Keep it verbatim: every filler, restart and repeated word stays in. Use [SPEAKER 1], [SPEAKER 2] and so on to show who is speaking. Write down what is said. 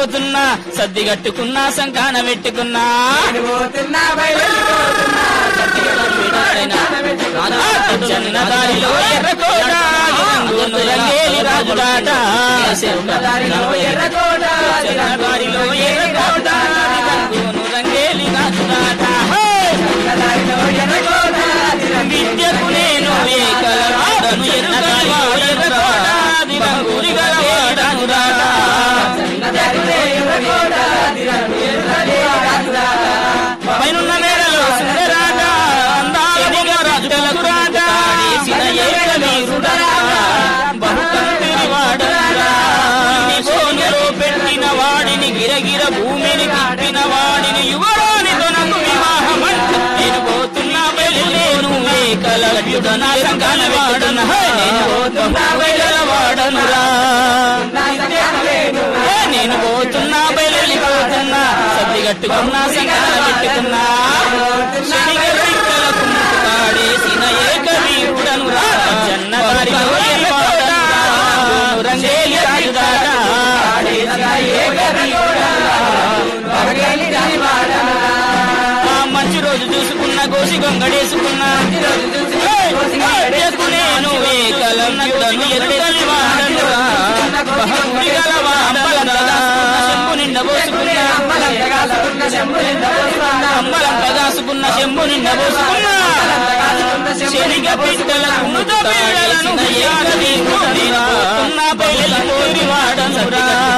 [SPEAKER 1] పోతున్నా సద్ది కట్టుకున్నా సంకాన పెట్టుకున్నా జన్నదారిలో ఎర్రకోట రంగేలి రాజులాట జన్నదారిలో ఎర్రకోట రంగేలి రాజులాట విద్యకు నేను ఏకలవాడను ఎర్రకోట రంగులిగలవాడను రాట పైనున్న మేడలో సుందరాట అందాలముగా రాజులకు రాట బహుకంతిని వాడనురా సోనులో పెట్టిన వాడిని గిరగిర భూమిని తిప్పిన వాడిని యువరాని తనకు వివాహమంట నేను పోతున్నా బయలు నేను ఏకలవ్యుడ నా సంకాన వాడను నేను పోతున్నా బయల వాడనురా నేను పోతున్నా బయలు పోతున్నా సద్ది కట్టుకున్నా సంకాన పెట్టుకున్నా శనిగరికలకు ముట్టుకాడేసిన ఏకవీరుడను రా జన్నదారిలో రంగేలి రాజుదాట ఆ మంచి రోజు చూసుకున్న గోసి గొంగడేసుకున్నా నేను ఏకలవ్యుడను ఎరుకలి వాడనురా బహుమతి గలవా శంభు నిండ పోసుకున్నా అమ్మలంత దాసుకున్న శంభు నిండ పోసుకున్నా శనిగ పిట్టలకు ముద్ద పేడలను ఏకవీరుడను రా బయలు వాడనురా